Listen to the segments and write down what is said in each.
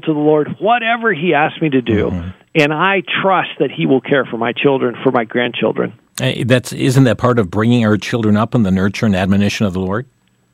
to the Lord whatever He asks me to do, and I trust that He will care for my children, for my grandchildren. Isn't that part of bringing our children up in the nurture and admonition of the Lord?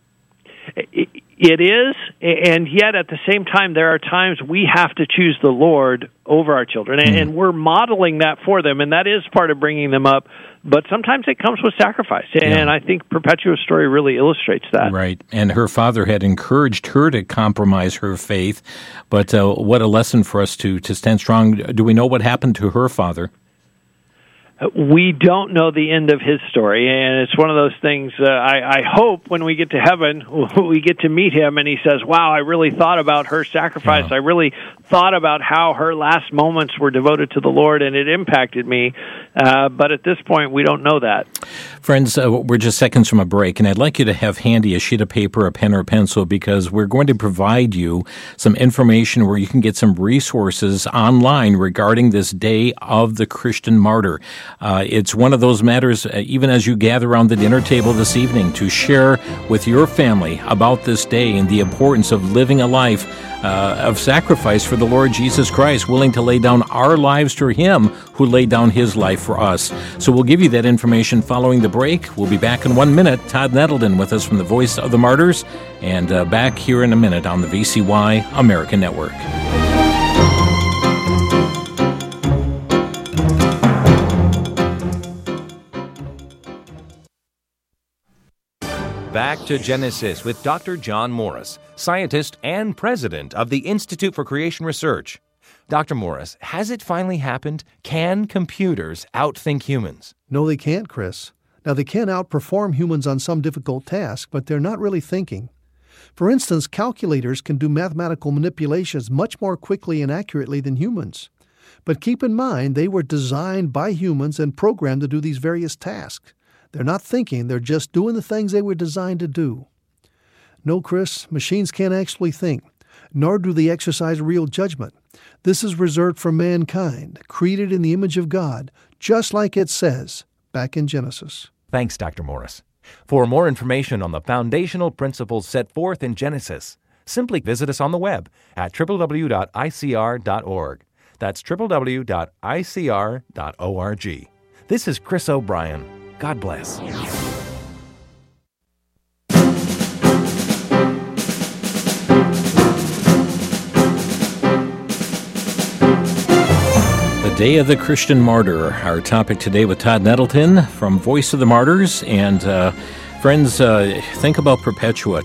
It is, and yet at the same time, there are times we have to choose the Lord over our children, and we're modeling that for them, and that is part of bringing them up, but sometimes it comes with sacrifice, and I think Perpetua's story really illustrates that. Right, and her father had encouraged her to compromise her faith, but what a lesson for us to stand strong. Do we know what happened to her father? We don't know the end of his story, and it's one of those things, I hope when we get to heaven, we get to meet him, and he says, wow, I really thought about her sacrifice. I really thought about how her last moments were devoted to the Lord, and it impacted me. But at this point, we don't know that. Friends, we're just seconds from a break, and I'd like you to have handy a sheet of paper, a pen, or a pencil, because we're going to provide you some information where you can get some resources online regarding this day of the Christian martyr. It's one of those matters, even as you gather around the dinner table this evening, to share with your family about this day and the importance of living a life of sacrifice for the Lord Jesus Christ, willing to lay down our lives for Him who laid down His life for us. So we'll give you that information following the break. We'll be back in 1 minute. Todd Nettleton with us from the Voice of the Martyrs, and back here in a minute on the VCY American Network. Back to Genesis with Dr. John Morris, scientist and president of the Institute for Creation Research. Dr. Morris, has it finally happened? Can computers outthink humans? No, they can't, Chris. Now, they can outperform humans on some difficult task, but they're not really thinking. For instance, calculators can do mathematical manipulations much more quickly and accurately than humans. But keep in mind, they were designed by humans and programmed to do these various tasks. They're not thinking, they're just doing the things they were designed to do. No, Chris, machines can't actually think, nor do they exercise real judgment. This is reserved for mankind, created in the image of God, just like it says back in Genesis. Thanks, Dr. Morris. For more information on the foundational principles set forth in Genesis, simply visit us on the web at www.icr.org. That's www.icr.org. This is Chris O'Brien. God bless. The Day of the Christian Martyr, our topic today with Todd Nettleton from Voice of the Martyrs. And friends, think about Perpetua,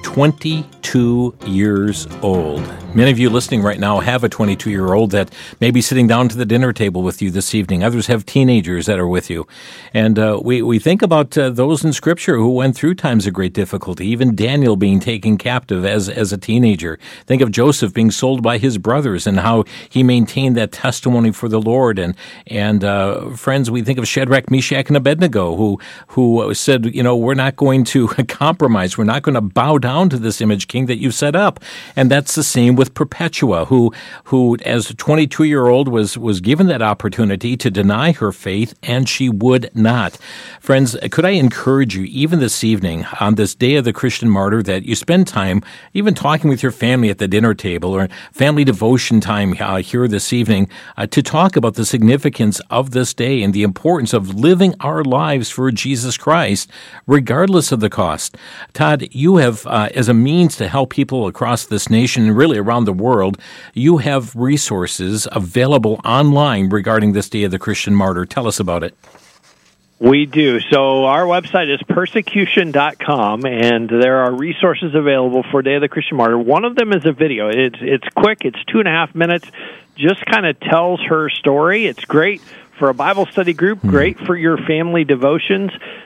22 years old. Many of you listening right now have a 22-year-old that may be sitting down to the dinner table with you this evening. Others have teenagers that are with you. And we think about those in Scripture who went through times of great difficulty, even Daniel being taken captive as a teenager. Think of Joseph being sold by his brothers and how he maintained that testimony for the Lord. And friends, we think of Shadrach, Meshach, and Abednego who said, we're not going to compromise. We're not going to bow down to this image king that you've set up. And that's the same with Perpetua, who as a 22-year-old was given that opportunity to deny her faith, and she would not. Friends, could I encourage you, even this evening, on this Day of the Christian Martyr, that you spend time even talking with your family at the dinner table or family devotion time here this evening to talk about the significance of this day and the importance of living our lives for Jesus Christ, regardless of the cost. Todd, you have, as a means to help people across this nation and really around the world, you have resources available online regarding this Day of the Christian Martyr. Tell us about it. We do. So our website is persecution.com, and there are resources available for Day of the Christian Martyr. One of them is a video. It's quick. It's 2.5 minutes. Just kind of tells her story. It's great for a Bible study group, great for your family devotions,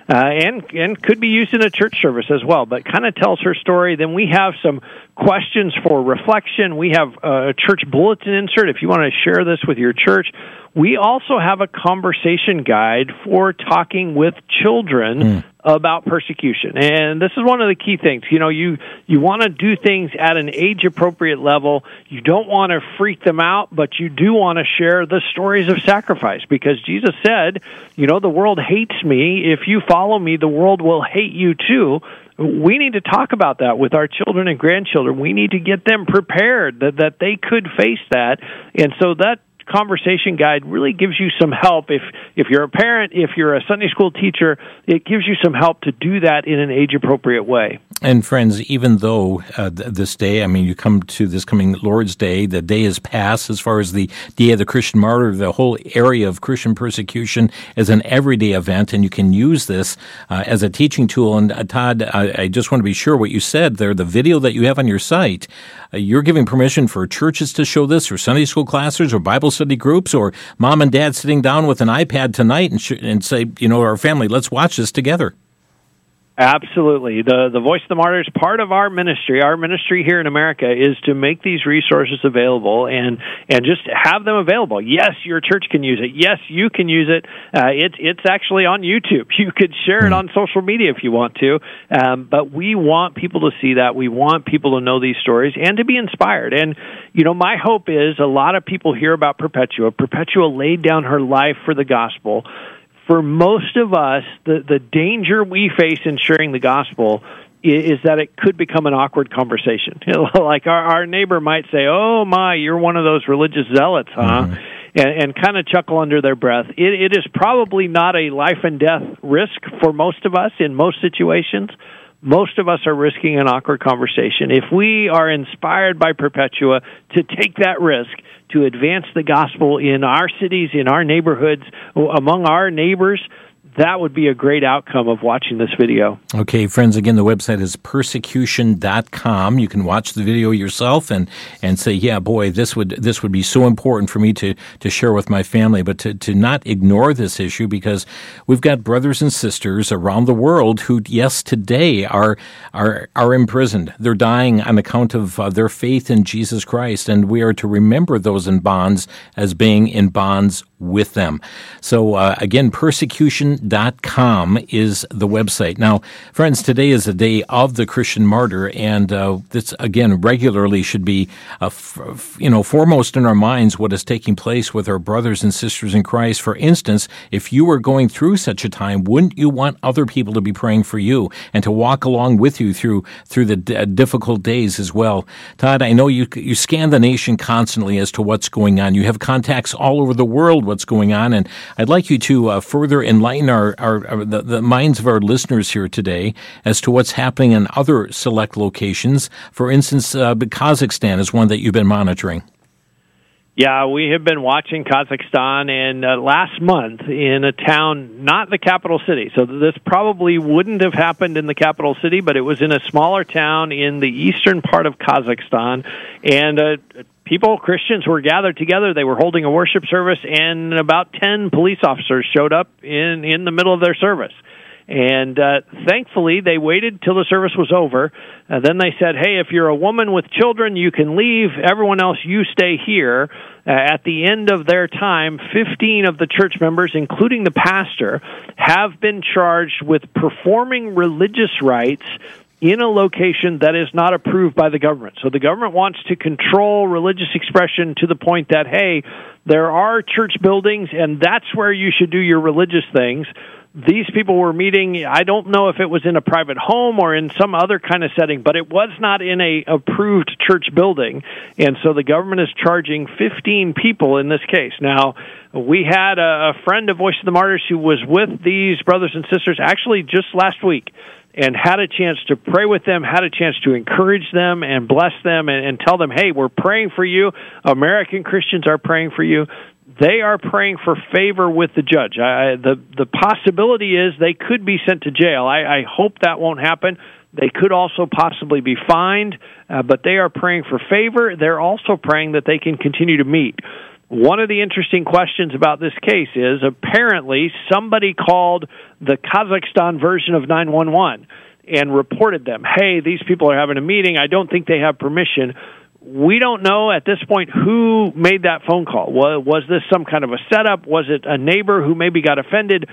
and could be used in a church service as well, but kind of tells her story. Then we have some questions for reflection. We have a church bulletin insert if you want to share this with your church. We also have a conversation guide for talking with children about persecution. And this is one of the key things. You want to do things at an age-appropriate level. You don't want to freak them out, but you do want to share the stories of sacrifice, because Jesus said, the world hates me. If you follow me, the world will hate you too. we need to talk about that with our children and grandchildren. We need to get them prepared that they could face that. And so that conversation guide really gives you some help. If you're a parent, if you're a Sunday school teacher, it gives you some help to do that in an age-appropriate way. And friends, even though this day, I mean, you come to this coming Lord's Day, the day is past as far as the Day of the Christian Martyr, the whole area of Christian persecution is an everyday event, and you can use this as a teaching tool. And Todd, I just want to be sure what you said there, the video that you have on your site, you're giving permission for churches to show this, or Sunday school classes, or Bible study groups, or mom and dad sitting down with an iPad tonight and say, our family, let's watch this together. Absolutely. The Voice of the Martyrs, part of our ministry here in America, is to make these resources available and just have them available. Yes, your church can use it. Yes, you can use it. It's actually on YouTube. You could share it on social media if you want to. But we want people to see that. We want people to know these stories and to be inspired. And, my hope is a lot of people hear about Perpetua. Perpetua laid down her life for the gospel. For most of us, the danger we face in sharing the gospel is that it could become an awkward conversation. Like our neighbor might say, "Oh my, you're one of those religious zealots, huh?" Mm-hmm. And kind of chuckle under their breath. It is probably not a life and death risk for most of us in most situations. Most of us are risking an awkward conversation. If we are inspired by Perpetua to take that risk, to advance the gospel in our cities, in our neighborhoods, among our neighbors, that would be a great outcome of watching this video. Okay, friends, again, the website is persecution.com. You can watch the video yourself and say, yeah, boy, this would be so important for me to share with my family, but to not ignore this issue, because we've got brothers and sisters around the world who, yes, today are imprisoned. They're dying on account of their faith in Jesus Christ, and we are to remember those in bonds as being in bonds with them. So again, persecution.com is the website. Now, friends, today is the day of the Christian martyr, and this, again, regularly should be, foremost in our minds what is taking place with our brothers and sisters in Christ. For instance, if you were going through such a time, wouldn't you want other people to be praying for you and to walk along with you through the difficult days as well? Todd, I know you scan the nation constantly as to what's going on. You have contacts all over the world what's going on, and I'd like you to further enlighten the minds of our listeners here today as to what's happening in other select locations. For instance, Kazakhstan is one that you've been monitoring. Yeah, we have been watching Kazakhstan, and last month in a town, not the capital city, so this probably wouldn't have happened in the capital city, but it was in a smaller town in the eastern part of Kazakhstan, and Christians were gathered together. They were holding a worship service, and about 10 police officers showed up in the middle of their service. And thankfully, they waited till the service was over. Then they said, hey, if you're a woman with children, you can leave. Everyone else, you stay here. At the end of their time, 15 of the church members, including the pastor, have been charged with performing religious rites in a location that is not approved by the government. So the government wants to control religious expression to the point that, hey, there are church buildings, and that's where you should do your religious things. These people were meeting, I don't know if it was in a private home or in some other kind of setting, but it was not in a approved church building. And so the government is charging 15 people in this case. Now, we had a friend of Voice of the Martyrs who was with these brothers and sisters actually just last week, and had a chance to pray with them, had a chance to encourage them and bless them and tell them, hey, we're praying for you. American Christians are praying for you. They are praying for favor with the judge. The possibility is they could be sent to jail. I hope that won't happen. They could also possibly be fined, but they are praying for favor. They're also praying that they can continue to meet. One of the interesting questions about this case is apparently somebody called the Kazakhstan version of 911 and reported them. Hey, these people are having a meeting. I don't think they have permission. We don't know at this point who made that phone call. Was this some kind of a setup? Was it a neighbor who maybe got offended?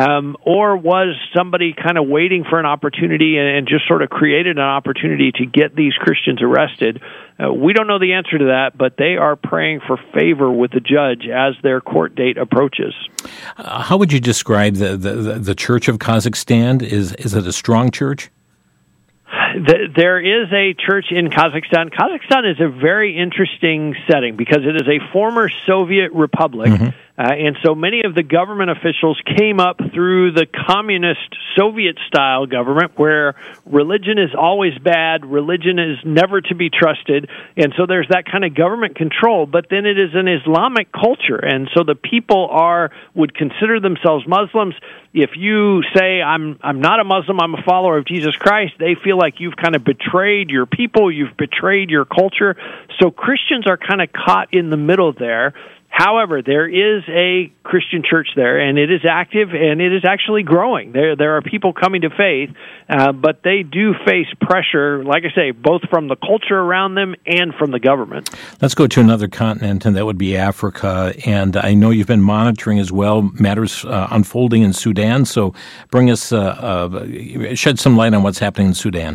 Or was somebody kind of waiting for an opportunity and just sort of created an opportunity to get these Christians arrested? We don't know the answer to that, but they are praying for favor with the judge as their court date approaches. How would you describe the Church of Kazakhstan? Is it a strong church? There is a church in Kazakhstan. Kazakhstan is a very interesting setting because it is a former Soviet republic. Mm-hmm. And so many of the government officials came up through the communist Soviet-style government where religion is always bad, religion is never to be trusted, and so there's that kind of government control. But then it is an Islamic culture, and so the people would consider themselves Muslims. If you say, I'm not a Muslim, I'm a follower of Jesus Christ, they feel like you've kind of betrayed your people, you've betrayed your culture. So Christians are kind of caught in the middle there. However, there is a Christian church there, and it is active, and it is actually growing. There are people coming to faith, but they do face pressure, like I say, both from the culture around them and from the government. Let's go to another continent, and that would be Africa. And I know you've been monitoring as well matters unfolding in Sudan. So bring us, shed some light on what's happening in Sudan.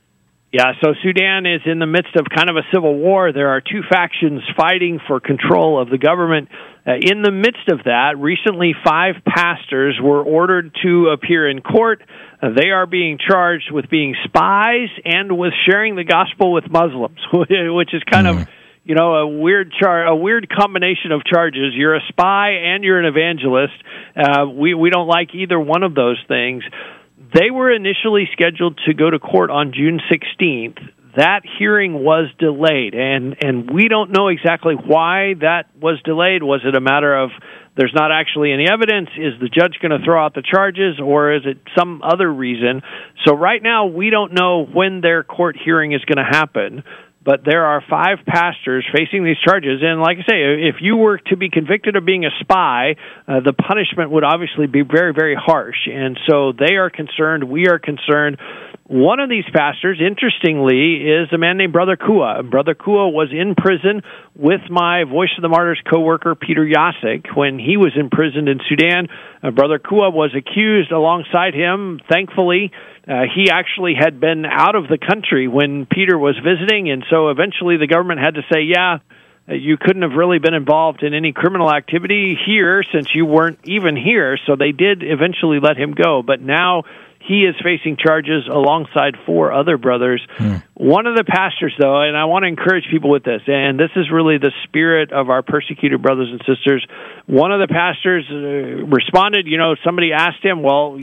Yeah, so Sudan is in the midst of kind of a civil war. There are two factions fighting for control of the government. In the midst of that, recently 5 pastors were ordered to appear in court. They are being charged with being spies and with sharing the gospel with Muslims, which is kind of, a weird combination of charges. You're a spy and you're an evangelist. We don't like either one of those things. They were initially scheduled to go to court on June 16th. That hearing was delayed, and we don't know exactly why that was delayed. Was it a matter of there's not actually any evidence? Is the judge going to throw out the charges, or is it some other reason? So right now, we don't know when their court hearing is going to happen. But there are 5 pastors facing these charges. And like I say, if you were to be convicted of being a spy, the punishment would obviously be very, very harsh. And so they are concerned. We are concerned. One of these pastors, interestingly, is a man named Brother Kua. Brother Kua was in prison with my Voice of the Martyrs co-worker, Peter Yasik, when he was imprisoned in Sudan. Brother Kua was accused alongside him, thankfully. He actually had been out of the country when Peter was visiting, and so eventually the government had to say, you couldn't have really been involved in any criminal activity here since you weren't even here, so they did eventually let him go. But now he is facing charges alongside 4 other brothers. One of the pastors, though, and I want to encourage people with this, and this is really the spirit of our persecuted brothers and sisters. One of the pastors responded, somebody asked him, well,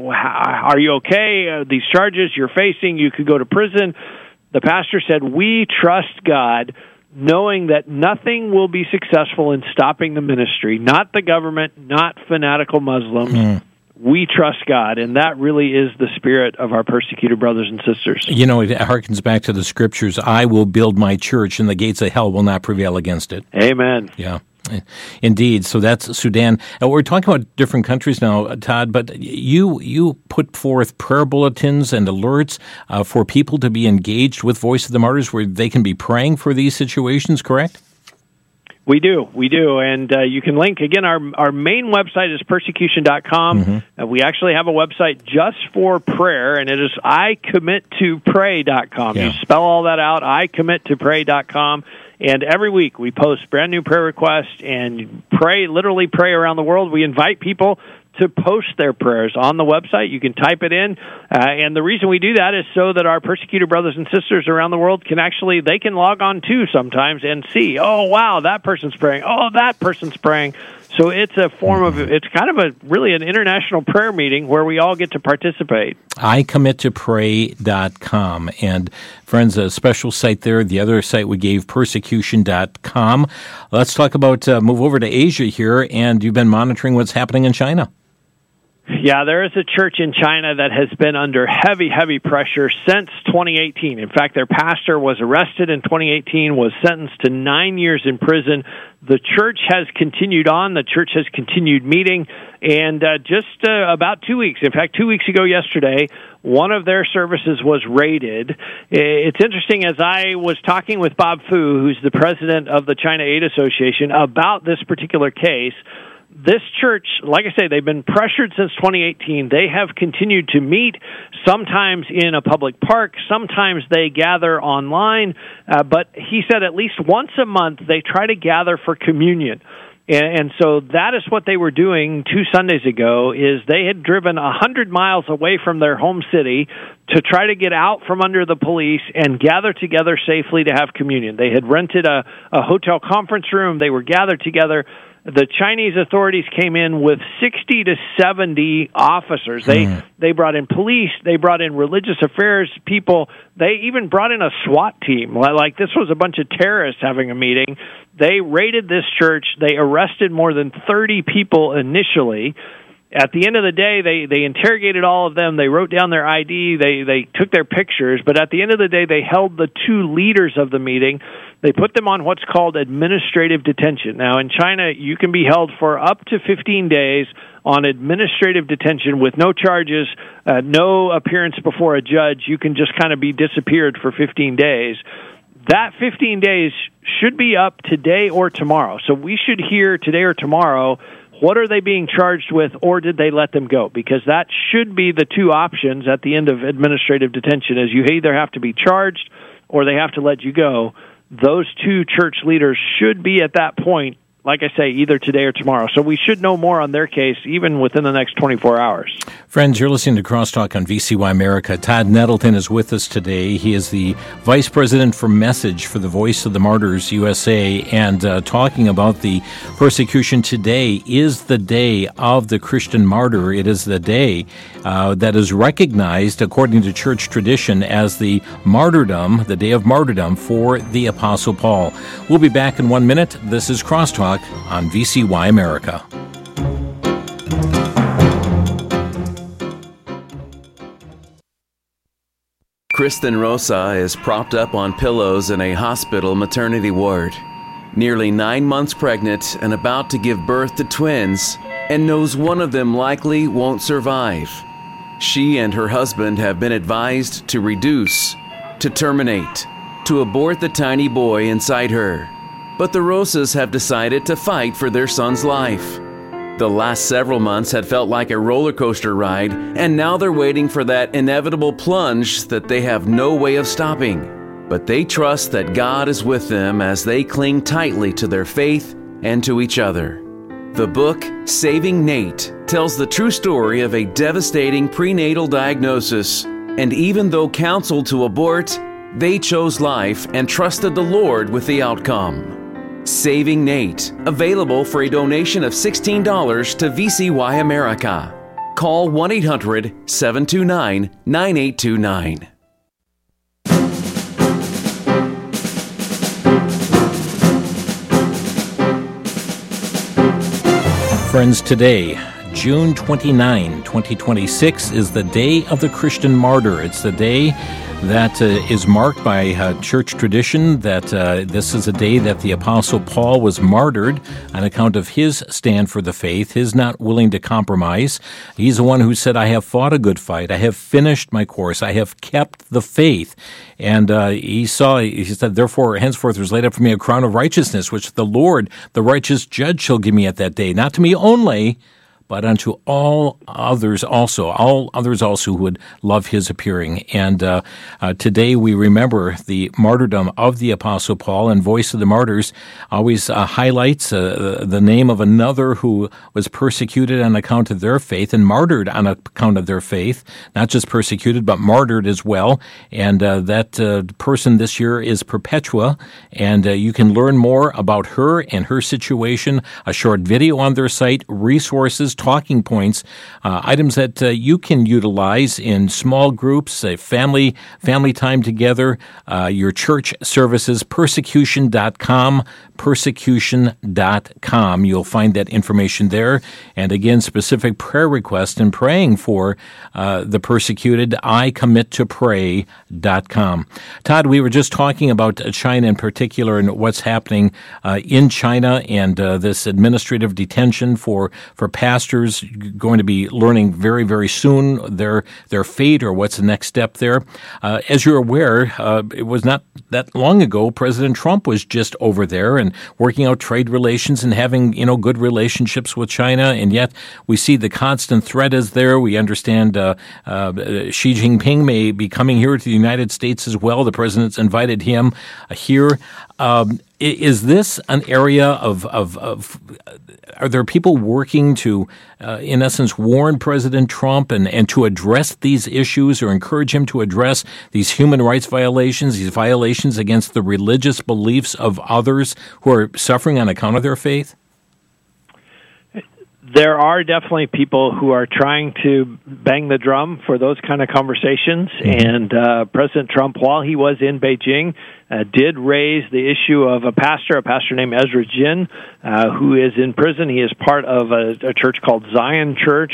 are you okay? These charges you're facing, you could go to prison. The pastor said, we trust God, knowing that nothing will be successful in stopping the ministry, not the government, not fanatical Muslims. We trust God, and that really is the spirit of our persecuted brothers and sisters. It harkens back to the scriptures, I will build my church, and the gates of hell will not prevail against it. Amen. Yeah, indeed. So that's Sudan. We're talking about different countries now, Todd, but you put forth prayer bulletins and alerts for people to be engaged with Voice of the Martyrs where they can be praying for these situations, correct? We do, and you can link, again, our main website is persecution.com. We actually have a website just for prayer, and it is ICommitToPray.com. You spell all that out, ICommitToPray.com, and every week we post brand new prayer requests and literally pray around the world. We invite people to post their prayers on the website. You can type it in, and the reason we do that is so that our persecuted brothers and sisters around the world can log on too sometimes and see, oh, wow, that person's praying. Oh, that person's praying. So it's a form of, it's kind of really an international prayer meeting where we all get to participate. ICommitToPray.com. And friends, a special site there. The other site we gave, persecution.com. Let's talk about, move over to Asia here, and you've been monitoring what's happening in China. Yeah, there is a church in China that has been under heavy, heavy pressure since 2018. In fact, their pastor was arrested in 2018, was sentenced to 9 years in prison. The church has continued on. The church has continued meeting. And just about 2 weeks, in fact, 2 weeks ago yesterday, one of their services was raided. It's interesting, as I was talking with Bob Fu, who's the president of the China Aid Association, about this particular case. This church, like I say, they've been pressured since 2018. They have continued to meet, sometimes in a public park, sometimes they gather online, but he said at least once a month they try to gather for communion. And so that is what they were doing 2 Sundays ago, is they had driven 100 miles away from their home city. to try to get out from under the police and gather together safely to have communion. They had rented a hotel conference room. They were gathered together. The Chinese authorities came in with 60 to 70 officers. They brought in police. They brought in religious affairs people. They even brought in a SWAT team. Like this was a bunch of terrorists having a meeting. They raided this church. They arrested more than 30 people initially. At the end of the day, they interrogated all of them. They wrote down their ID. They took their pictures. But at the end of the day, they held the two leaders of the meeting. They put them on what's called administrative detention. Now, in China, you can be held for up to 15 days on administrative detention with no charges, no appearance before a judge. You can just kind of be disappeared for 15 days. That 15 days should be up today or tomorrow. So we should hear today or tomorrow, what are they being charged with, or did they let them go? Because that should be the two options at the end of administrative detention, is you either have to be charged or they have to let you go. Those two church leaders should be at that point, like I say, either today or tomorrow. So we should know more on their case even within the next 24 hours. Friends, you're listening to Crosstalk on VCY America. Todd Nettleton is with us today. He is the Vice President for Message for the Voice of the Martyrs USA, and talking about the persecution. Today is the day of the Christian martyr. It is the day that is recognized, according to church tradition, as the martyrdom, the day of martyrdom for the Apostle Paul. We'll be back in 1 minute. This is Crosstalk on VCY America. Kristen Rosa is propped up on pillows in a hospital maternity ward, nearly 9 months pregnant and about to give birth to twins, and knows one of them likely won't survive. She and her husband have been advised to reduce, to terminate, to abort the tiny boy inside her. But the Rosas have decided to fight for their son's life. The last several months had felt like a roller coaster ride, and now they're waiting for that inevitable plunge that they have no way of stopping. But they trust that God is with them as they cling tightly to their faith and to each other. The book, Saving Nate, tells the true story of a devastating prenatal diagnosis, and even though counseled to abort, they chose life and trusted the Lord with the outcome. Saving Nate, available for a donation of $16 to VCY America. Call 1-800-729-9829. Friends, today, June 29, 2026, is the day of the Christian martyr. It's the day that is marked by church tradition, that this is a day that the Apostle Paul was martyred on account of his stand for the faith, his not willing to compromise. He's the one who said, I have fought a good fight, I have finished my course, I have kept the faith. And he said, therefore, henceforth there's laid up for me a crown of righteousness, which the Lord, the righteous judge, shall give me at that day, not to me only, but unto all others also who would love his appearing. And today we remember the martyrdom of the Apostle Paul, and Voice of the Martyrs always highlights the name of another who was persecuted on account of their faith and martyred on account of their faith, not just persecuted, but martyred as well. And that person this year is Perpetua, and you can learn more about her and her situation, a short video on their site, resources, talking points, items that you can utilize in small groups, family time together, your church services, persecution.com, persecution.com. You'll find that information there. And again, specific prayer requests and praying for the persecuted, ICommitToPray.com. Todd, we were just talking about China in particular and what's happening in China and this administrative detention for pastors going to be learning very, very soon their fate or what's the next step there. As you're aware, it was not that long ago, President Trump was just over there and working out trade relations and having, good relationships with China. And yet we see the constant threat is there. We understand Xi Jinping may be coming here to the United States as well. The president's invited him here. Is this an area of are there people working to, in essence, warn President Trump and to address these issues or encourage him to address these human rights violations, these violations against the religious beliefs of others who are suffering on account of their faith? There are definitely people who are trying to bang the drum for those kind of conversations, and President Trump, while he was in Beijing, did raise the issue of a pastor named Ezra Jin, who is in prison. He is part of a church called Zion Church.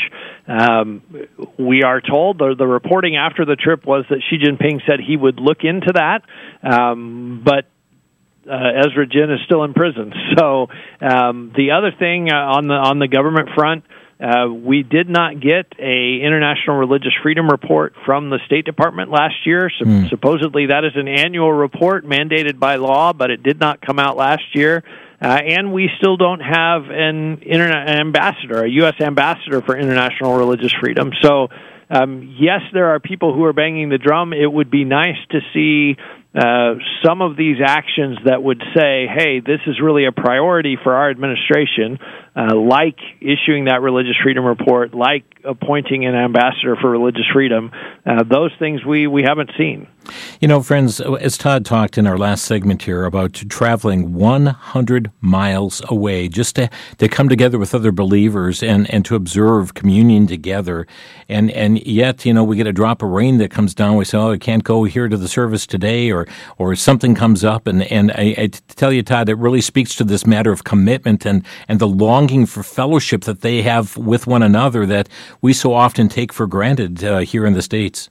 We are told, the reporting after the trip was that Xi Jinping said he would look into that, but Ezra Jin is still in prison. So the other thing on the government front, we did not get a International Religious Freedom report from the State Department last year. Supposedly that is an annual report mandated by law, but it did not come out last year. And we still don't have an ambassador, a U.S. ambassador for international religious freedom. So yes, there are people who are banging the drum. It would be nice to see some of these actions that would say, hey, this is really a priority for our administration, like issuing that religious freedom report, like appointing an ambassador for religious freedom. Those things we haven't seen. You know, friends, as Todd talked in our last segment here about traveling 100 miles away just to come together with other believers and to observe communion together. And yet, you know, we get a drop of rain that comes down. We say, oh, I can't go here to the service today, or something comes up. And I tell you, Todd, it really speaks to this matter of commitment and the longing for fellowship that they have with one another that we so often take for granted here in the States.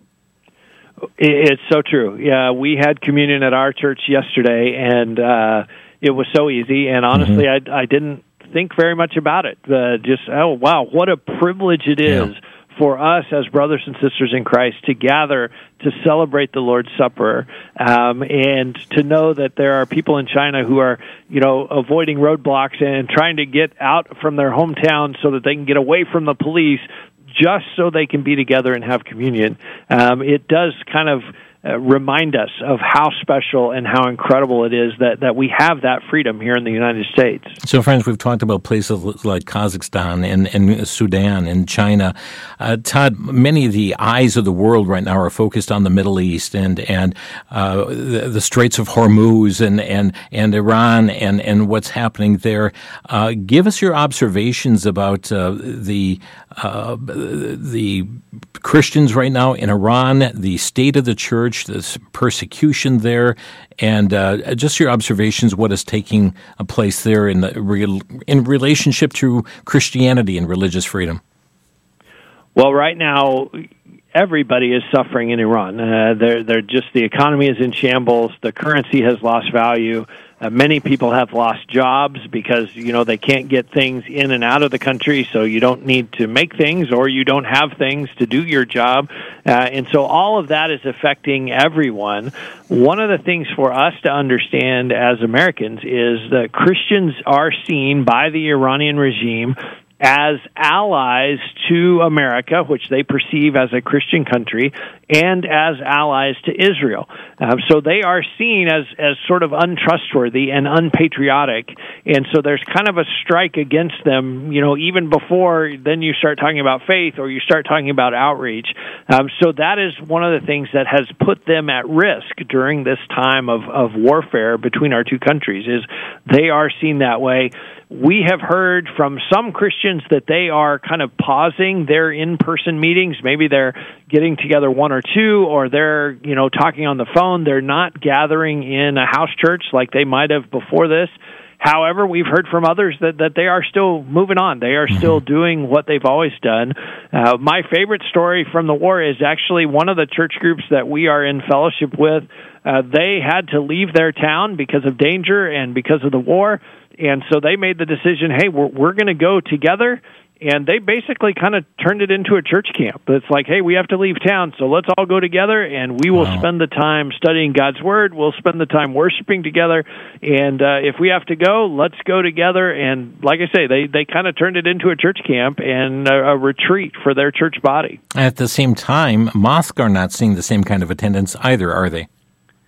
It's so true. Yeah, we had communion at our church yesterday, and it was so easy. And honestly, I didn't think very much about it. Just, oh, wow, what a privilege it is for us as brothers and sisters in Christ to gather to celebrate the Lord's Supper, and to know that there are people in China who are, you know, avoiding roadblocks and trying to get out from their hometown so that they can get away from the police, just so they can be together and have communion. It does kind of remind us of how special and how incredible it is that we have that freedom here in the United States. So, friends, we've talked about places like Kazakhstan and Sudan and China. Todd, many of the eyes of the world right now are focused on the Middle East and the Straits of Hormuz and Iran and what's happening there. Give us your observations about the Christians right now in Iran, the state of the church, the persecution there, and just your observations, what is taking place there in relationship to Christianity and religious freedom. Well, right now, everybody is suffering in Iran. They're just, the economy is in shambles. The currency has lost value. Many people have lost jobs because, you know, they can't get things in and out of the country, so you don't need to make things or you don't have things to do your job. And so all of that is affecting everyone. One of the things for us to understand as Americans is that Christians are seen by the Iranian regime as allies to America, which they perceive as a Christian country, and as allies to Israel. So they are seen as sort of untrustworthy and unpatriotic, and so there's kind of a strike against them, you know, even before then you start talking about faith or you start talking about outreach. So that is one of the things that has put them at risk during this time of warfare between our two countries, is they are seen that way. We have heard from some Christians that they are kind of pausing their in-person meetings. Maybe they're getting together one or two, or they're, you know, talking on the phone. They're not gathering in a house church like they might have before this. However, we've heard from others that they are still moving on. They are still doing what they've always done. My favorite story from the war is actually one of the church groups that we are in fellowship with. They had to leave their town because of danger and because of the war. And so they made the decision, hey, we're going to go together. And they basically kind of turned it into a church camp. It's like, hey, we have to leave town, so let's all go together, and we will spend the time studying God's Word. We'll spend the time worshiping together. And if we have to go, let's go together. And like I say, they kind of turned it into a church camp and a retreat for their church body. At the same time, mosques are not seeing the same kind of attendance either, are they?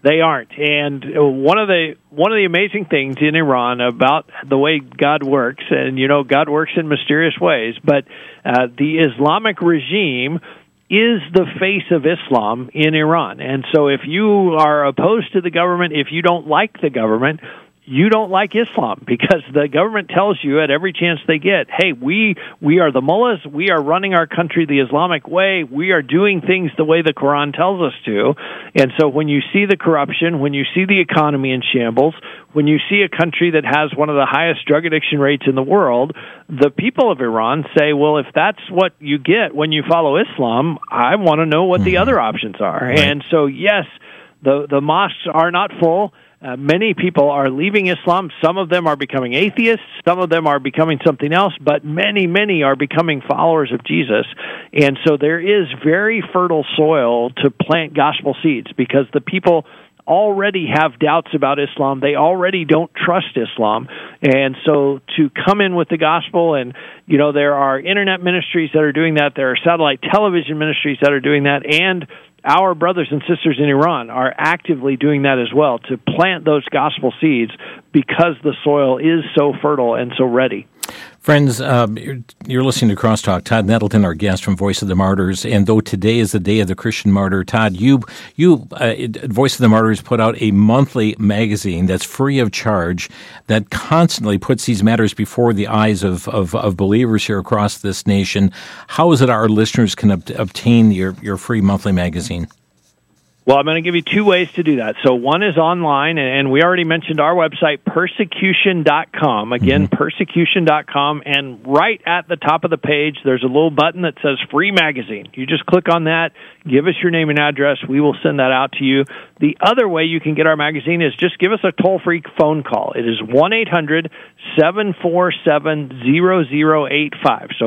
They aren't. And one of the amazing things in Iran about the way God works, and God works in mysterious ways, but the Islamic regime is the face of Islam in Iran. And so if you are opposed to the government, if you don't like the government, you don't like Islam, because the government tells you at every chance they get, hey, we are the mullahs, we are running our country the Islamic way, we are doing things the way the Quran tells us to. And so when you see the corruption, when you see the economy in shambles, when you see a country that has one of the highest drug addiction rates in the world, the people of Iran say, well, if that's what you get when you follow Islam, I want to know what the other options are. Right. And so, yes, the mosques are not full. Many people are leaving Islam. Some of them are becoming atheists. Some of them are becoming something else. But many, many are becoming followers of Jesus. And so there is very fertile soil to plant gospel seeds, because the people already have doubts about Islam. They already don't trust Islam. And so to come in with the gospel, and, there are internet ministries that are doing that. There are satellite television ministries that are doing that. And our brothers and sisters in Iran are actively doing that as well, to plant those gospel seeds, because the soil is so fertile and so ready. Friends, you're listening to Crosstalk. Todd Nettleton, our guest from Voice of the Martyrs. And though today is the Day of the Christian Martyr, Todd, you Voice of the Martyrs put out a monthly magazine that's free of charge, that constantly puts these matters before the eyes of believers here across this nation. How is it our listeners can obtain your free monthly magazine? Well, I'm going to give you two ways to do that. So one is online, and we already mentioned our website, persecution.com. Again, persecution.com, and right at the top of the page, there's a little button that says Free Magazine. You just click on that, give us your name and address, we will send that out to you. The other way you can get our magazine is just give us a toll-free phone call. It is 1-800-747-0085. So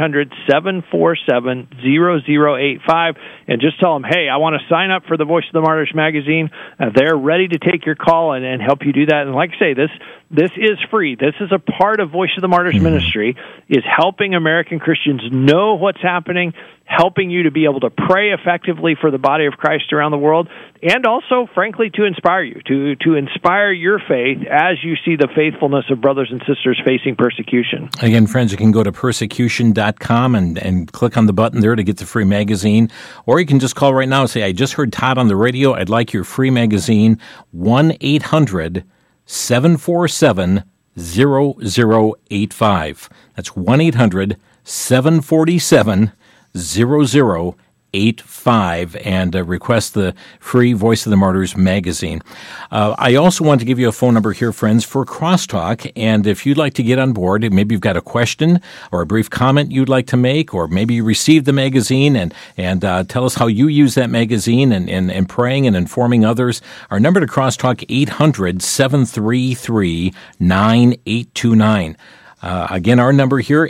1-800-747-0085, and just tell them, hey, I want to sign up for the Voice of the Martyrs magazine. They're ready to take your call and help you do that. And like I say, this is free. This is a part of Voice of the Martyrs ministry, is helping American Christians know what's happening, helping you to be able to pray effectively for the body of Christ around the world, and also, frankly, to inspire you, to inspire your faith as you see the faithfulness of brothers and sisters facing persecution. Again, friends, you can go to persecution.com and click on the button there to get the free magazine, or you can just call right now and say, I just heard Todd on the radio, I'd like your free magazine, 1-800-747-0085. That's 1-800-747-0085, and request the free Voice of the Martyrs magazine. I also want to give you a phone number here, friends, for Crosstalk, and if you'd like to get on board, maybe you've got a question or a brief comment you'd like to make, or maybe you received the magazine and tell us how you use that magazine and praying and informing others. Our number to Crosstalk, 800-733-9829. Again, our number here,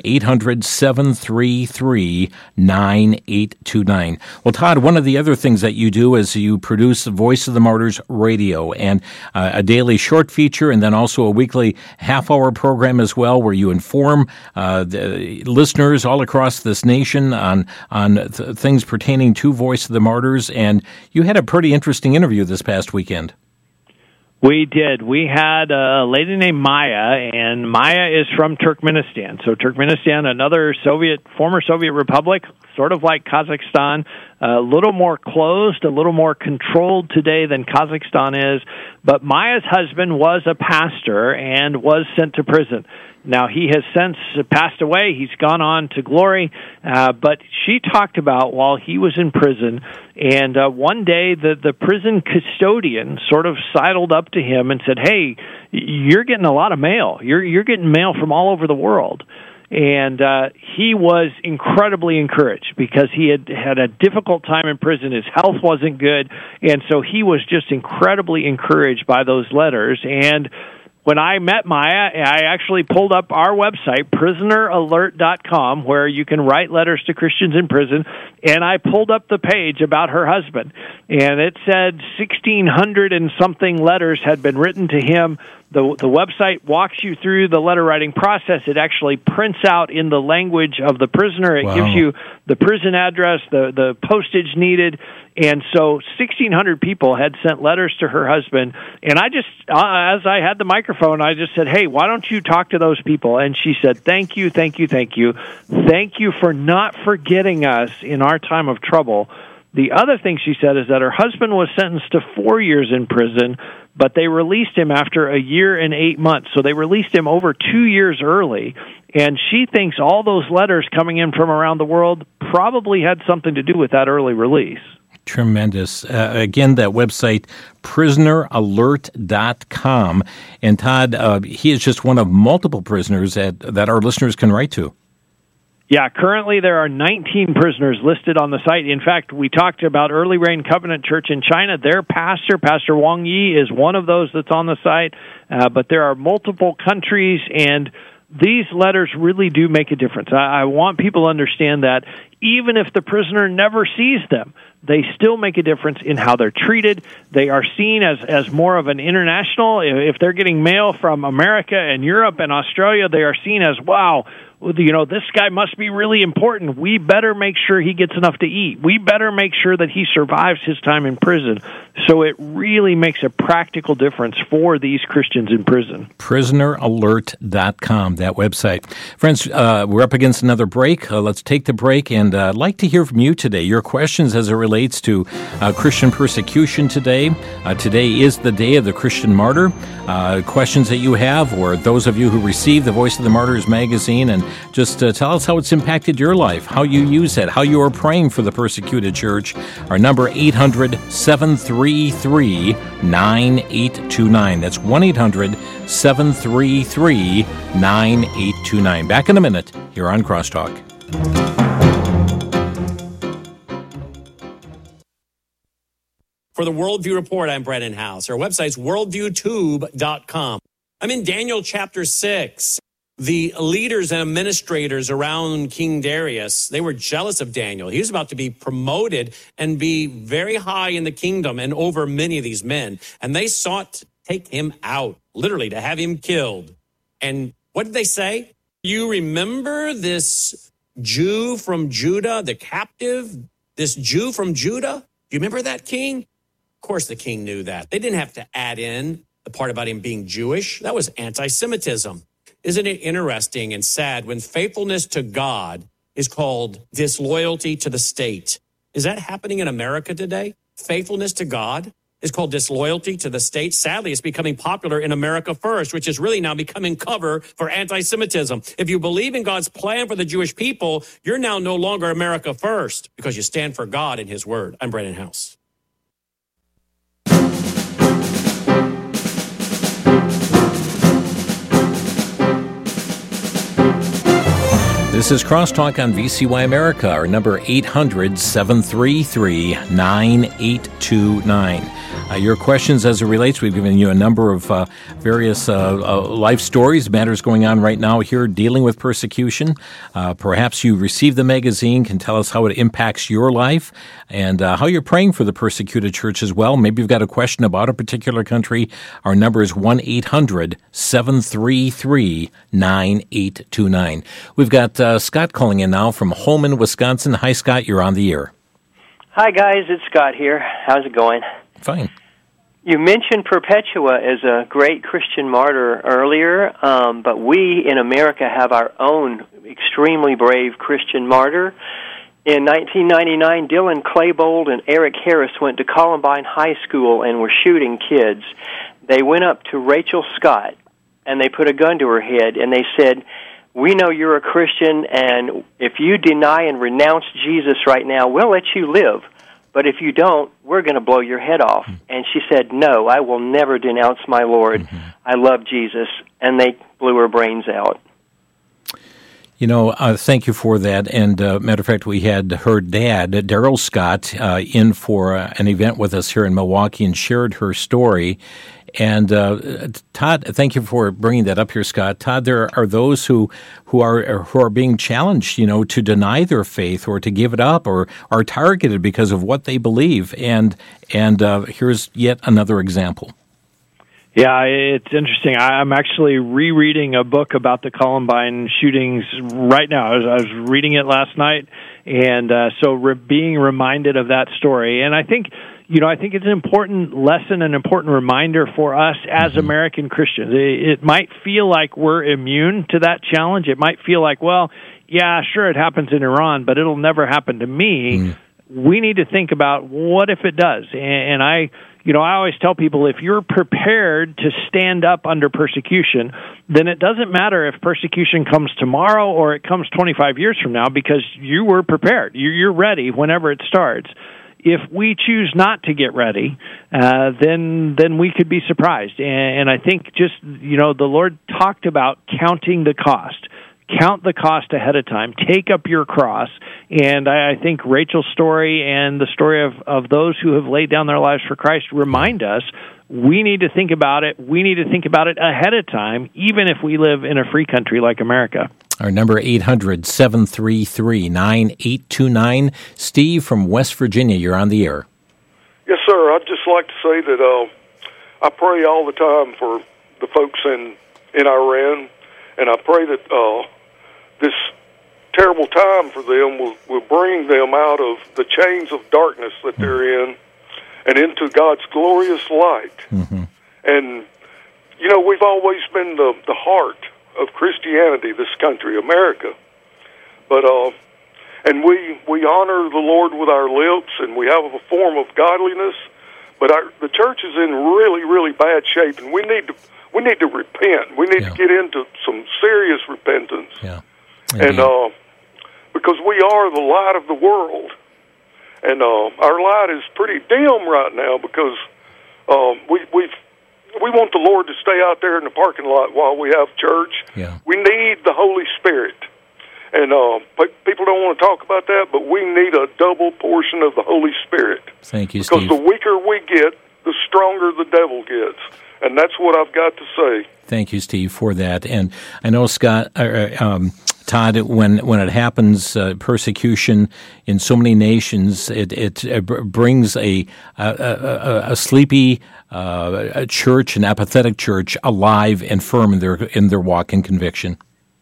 800-733-9829. Well, Todd, one of the other things that you do is you produce the Voice of the Martyrs radio, and a daily short feature, and then also a weekly half-hour program as well, where you inform the listeners all across this nation on things pertaining to Voice of the Martyrs. And you had a pretty interesting interview this past weekend. We did. We had a lady named Maya, and Maya is from Turkmenistan. So Turkmenistan, another former Soviet republic, sort of like Kazakhstan, a little more closed, a little more controlled today than Kazakhstan is. But Maya's husband was a pastor and was sent to prison. Now, he has since passed away. He's gone on to glory. But she talked about while he was in prison, and one day the prison custodian sort of sidled up to him and said, hey, you're getting a lot of mail. You're getting mail from all over the world. And he was incredibly encouraged, because he had a difficult time in prison. His health wasn't good. And so he was just incredibly encouraged by those letters. And when I met Maya, I actually pulled up our website, prisoneralert.com, where you can write letters to Christians in prison, and I pulled up the page about her husband, and it said 1,600 and something letters had been written to him The website walks you through the letter writing process. It actually prints out in the language of the prisoner. It gives you the prison address, the postage needed. And so 1,600 people had sent letters to her husband. And I just, as I had the microphone, I just said, hey, why don't you talk to those people? And she said, thank you, thank you, thank you. Thank you for not forgetting us in our time of trouble. The other thing she said is that her husband was sentenced to 4 years in prison, but they released him after 1 year and 8 months. So they released him over 2 years early. And she thinks all those letters coming in from around the world probably had something to do with that early release. Tremendous. Again, that website, prisoneralert.com. And Todd, he is just one of multiple prisoners that our listeners can write to. Yeah, currently there are 19 prisoners listed on the site. In fact, we talked about Early Rain Covenant Church in China. Their pastor, Pastor Wang Yi, is one of those that's on the site. But there are multiple countries, and these letters really do make a difference. I want people to understand that even if the prisoner never sees them, they still make a difference in how they're treated. They are seen as more of an international. If they're getting mail from America and Europe and Australia, they are seen as, wow, this guy must be really important. We better make sure he gets enough to eat. We better make sure that he survives his time in prison. So it really makes a practical difference for these Christians in prison. Prisoneralert.com, that website. Friends, we're up against another break. Let's take the break, and I'd like to hear from you today. Your questions as it relates to Christian persecution today. Today is the day of the Christian martyr. Questions that you have, or those of you who receive the Voice of the Martyrs magazine, and just tell us how it's impacted your life, how you use it, how you are praying for the persecuted church. Our number, 800-733-9829. That's 1-800-733-9829. Back in a minute here on Crosstalk. For the Worldview Report, I'm Brennan House. Our website's worldviewtube.com. I'm in Daniel chapter 6. The leaders and administrators around King Darius, they were jealous of Daniel. He was about to be promoted and be very high in the kingdom and over many of these men. And they sought to take him out, literally to have him killed. And what did they say? You remember this Jew from Judah, the captive, this Jew from Judah? You remember that king? Of course the king knew that. They didn't have to add in the part about him being Jewish. That was anti-Semitism. Isn't it interesting and sad when faithfulness to God is called disloyalty to the state? Is that happening in America today? Faithfulness to God is called disloyalty to the state. Sadly, it's becoming popular in America First, which is really now becoming cover for anti-Semitism. If you believe in God's plan for the Jewish people, you're now no longer America First because you stand for God and his word. I'm Brennan House. This is Crosstalk on VCY America. Our number, 800-733-9829. Your questions as it relates, we've given you a number of various life stories, matters going on right now here dealing with persecution. Perhaps you received the magazine, can tell us how it impacts your life and how you're praying for the persecuted church as well. Maybe you've got a question about a particular country. Our number is 1-800-733-9829. We've got Scott calling in now from Holman, Wisconsin. Hi, Scott. You're on the air. Hi, guys. It's Scott here. How's it going? Fine. You mentioned Perpetua as a great Christian martyr earlier, but we in America have our own extremely brave Christian martyr. In 1999, Dylan Klebold and Eric Harris went to Columbine High School and were shooting kids. They went up to Rachel Scott, and they put a gun to her head, and they said, we know you're a Christian, and if you deny and renounce Jesus right now, we'll let you live. But if you don't, we're going to blow your head off. And she said, no, I will never denounce my Lord. I love Jesus. And they blew her brains out. You know, thank you for that. And matter of fact, we had her dad, Daryl Scott, in for an event with us here in Milwaukee and shared her story. And Todd, thank you for bringing that up here, Scott. Todd, there are those who are being challenged, to deny their faith or to give it up or are targeted because of what they believe. And here's yet another example. Yeah, it's interesting. I'm actually rereading a book about the Columbine shootings right now. I was reading it last night, and so being reminded of that story. And I think it's an important lesson, an important reminder for us as American Christians. It might feel like we're immune to that challenge. It might feel like, well, yeah, sure, it happens in Iran, but it'll never happen to me. We need to think about what if it does. And I always tell people, if you're prepared to stand up under persecution, then it doesn't matter if persecution comes tomorrow or it comes 25 years from now, because you were prepared. You're ready whenever it starts. If we choose not to get ready, then we could be surprised. And I think just, the Lord talked about counting the cost. Count the cost ahead of time. Take up your cross. And I think Rachel's story and the story of those who have laid down their lives for Christ remind us we need to think about it. We need to think about it ahead of time, even if we live in a free country like America. Our number 800-733-9829. Steve from West Virginia, you're on the air. Yes, sir. I'd just like to say that I pray all the time for the folks in Iran, and I pray that this terrible time for them will bring them out of the chains of darkness that they're in and into God's glorious light. And, we've always been the heart of Christianity, this country, America. But and we honor the Lord with our lips, and we have a form of godliness. But the church is in really, really bad shape, and we need to repent. We need to get into some serious repentance. Yeah. And because we are the light of the world, and our light is pretty dim right now because we want the Lord to stay out there in the parking lot while we have church. Yeah. We need the Holy Spirit. And people don't want to talk about that, but we need a double portion of the Holy Spirit. Thank you, Steve. Because the weaker we get, the stronger the devil gets. And that's what I've got to say. Thank you, Steve, for that. And I know, Todd, when it happens, persecution in so many nations, it brings a sleepy church, an apathetic church, alive and firm in their walk in conviction.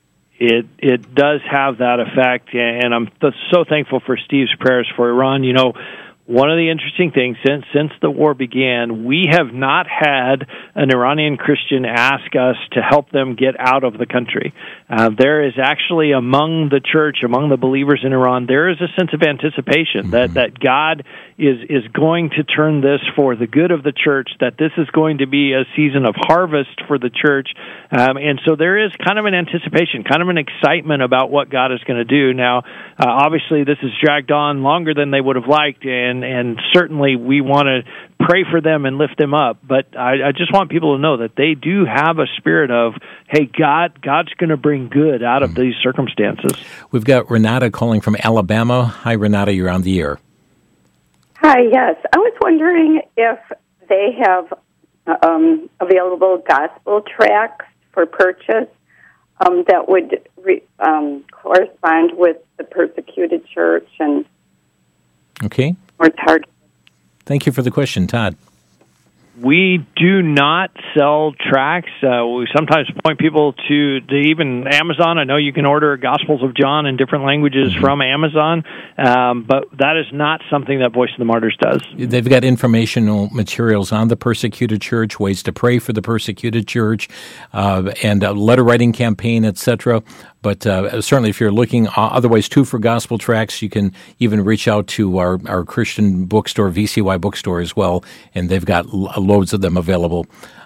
It does have that effect, and I'm so thankful for Steve's prayers for Iran. One of the interesting things, since the war began, we have not had an Iranian Christian ask us to help them get out of the country. There is actually among the church, among the believers in Iran, there is a sense of anticipation that God is going to turn this for the good of the church, that this is going to be a season of harvest for the church. And so there is kind of an anticipation, kind of an excitement about what God is going to do. Now, obviously, this has dragged on longer than they would have liked, and certainly we want to pray for them and lift them up. But I just want people to know that they do have a spirit of, hey, God's going to bring good out of these circumstances. We've got Renata calling from Alabama. Hi, Renata, you're on the air. Hi, yes. I was wondering if they have available gospel tracts for purchase that would correspond with the persecuted church and or target. Thank you for the question, Todd. We do not sell tracts. We sometimes point people to even Amazon. I know you can order Gospels of John in different languages from Amazon, but that is not something that Voice of the Martyrs does. They've got informational materials on the persecuted church, ways to pray for the persecuted church, and a letter-writing campaign, etc. But certainly if you're looking otherwise too for gospel tracts, you can even reach out to our Christian bookstore, VCY bookstore as well, and they've got loads of them available.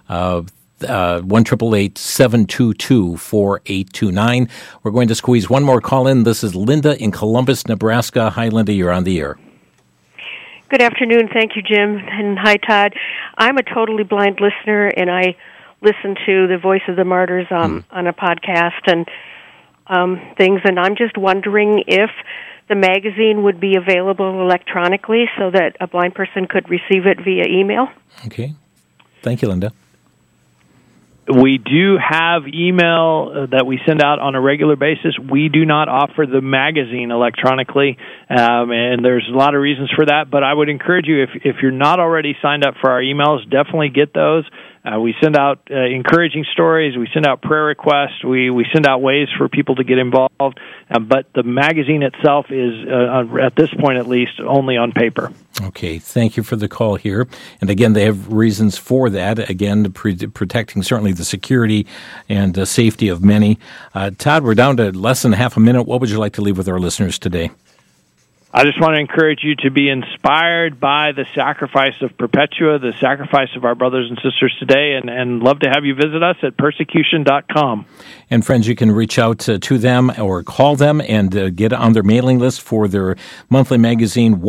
1-888-722-4829. We're going to squeeze one more call in. This is Linda in Columbus, Nebraska. Hi, Linda. You're on the air. Good afternoon. Thank you, Jim. And hi, Todd. I'm a totally blind listener, and I listen to the Voice of the Martyrs on a podcast and things, and I'm just wondering if the magazine would be available electronically so that a blind person could receive it via email. Okay. Thank you, Linda. We do have email that we send out on a regular basis. We do not offer the magazine electronically, and there's a lot of reasons for that. But I would encourage you, if you're not already signed up for our emails, definitely get those. We send out encouraging stories. We send out prayer requests. We send out ways for people to get involved. But the magazine itself is, at this point at least, only on paper. Okay, thank you for the call here. And again, they have reasons for that. Again, protecting certainly the security and safety of many. Todd, we're down to less than half a minute. What would you like to leave with our listeners today? I just want to encourage you to be inspired by the sacrifice of Perpetua, the sacrifice of our brothers and sisters today, and love to have you visit us at persecution.com. And friends, you can reach out to them or call them and get on their mailing list for their monthly magazine,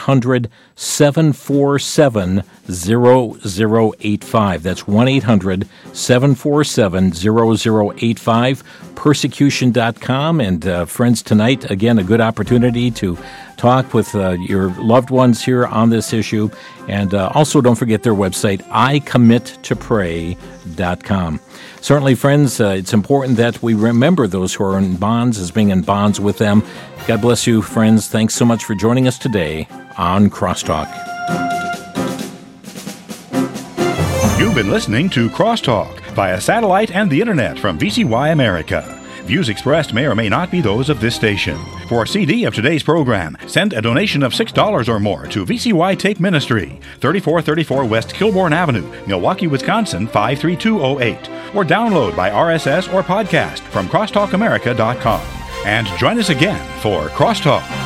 1-800-747-0085. That's 1-800-747-0085, persecution.com. And friends, tonight, again, a good opportunity to talk with your loved ones here on this issue. And also don't forget their website, ICommitToPray.com. Certainly, friends, it's important that we remember those who are in bonds as being in bonds with them. God bless you, friends. Thanks so much for joining us today on Crosstalk. You've been listening to Crosstalk via satellite and the internet from VCY America. Views expressed may or may not be those of this station. For a CD of today's program, send a donation of $6 or more to VCY Tape Ministry, 3434 West Kilbourne Avenue, Milwaukee, Wisconsin, 53208, or download by RSS or podcast from crosstalkamerica.com. And join us again for Crosstalk.